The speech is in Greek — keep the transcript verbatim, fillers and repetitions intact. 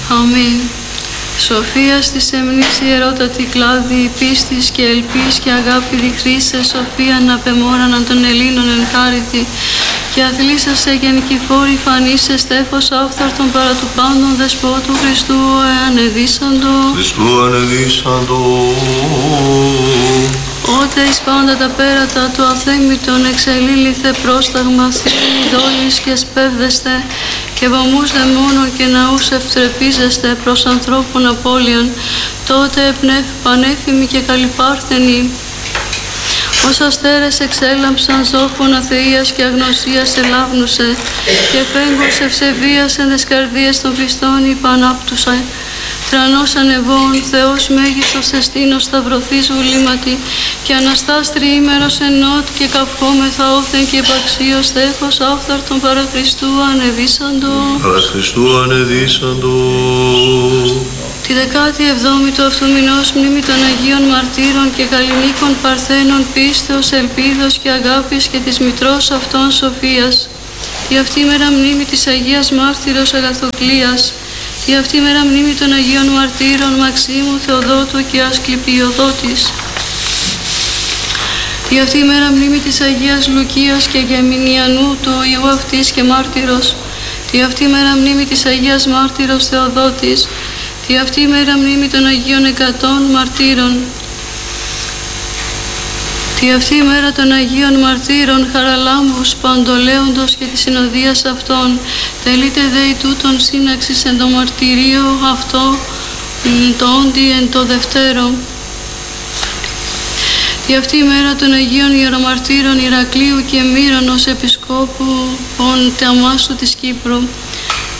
Αμήν. Σοφία στη σεμνής ιερότατη κλάδη, πίστης και ελπίς και αγάπη διχρήσε, Σοφία να πεμόραναν των Ελλήνων εν χάριτη, και αθλήσασε και νικηφόρη φανήσε, στέφος άφθαρτον παρά του πάντων δεσπότου Χριστού ανεδίσαντο. Χριστού ανεδίσαντο. Ότε εις πάντα τα πέρατα του αθέμητον εξελίληθε πρόσταγμα θύμη δόλης και σπέβδεστε, και βωμούς δαιμόνων και ναούς ευτρεπίζεστε προς ανθρώπων απώλειαν, τότε επνεύ πανέφημοι και καλυπάρθενοι, ως αστέρες εξέλαμψαν ζώφων αθείας και αγνωσίας ελάβνουσε, και φέγγος ευσεβίας εν τες καρδίες των πιστών υπανάπτουσα. Τρανός ανεβών, Θεός μέγιστος εστίνος σταυρωθείς βουλήματι, και Αναστάς τριήμερος ενότ και καυχόμεθα όθεν και επαξίως στέφος άφθαρτον παρά Χριστού ανεδίσαντο. Παρά Χριστού ανεδίσαντο. Τη δεκάτη εβδόμη του αυτού μηνός μνήμη των Αγίων Μαρτύρων και καλλινίκων Παρθένων πίστεως, ελπίδος και αγάπης και της Μητρός αυτών Σοφίας. Η αυτή μέρα μνήμη της Αγίας Μάρτυρος Αγαθοκλίας. Η αυτή μέρα μνήμη των Αγίων Μαρτύρων Μαξίμου, Θεοδότου και Ασκληπιοδότης. Η αυτή μέρα μνήμη της Αγίας Λουκίας και Γεμινιανού, του Ιού αυτής και Μάρτυρος. Η αυτή μέρα μνήμη της Αγίας Μάρτυρος Θεοδότης. Η αυτή μέρα μνήμη των Αγίων Εκατών Μαρτύρων. Τη αυτή μέρα των Αγίων Μαρτύρων Χαραλάμπους Παντολέοντος και της συνοδείας αυτών, τελείται δέη τούτων σύναξης εν το μαρτυρίο αυτό το όντι εν το Δευτέρο. Τη αυτή μέρα των Αγίων Ιερομαρτύρων Ηρακλείου και Μύρονος Επισκόπου πον Ταμάσου της Κύπρου.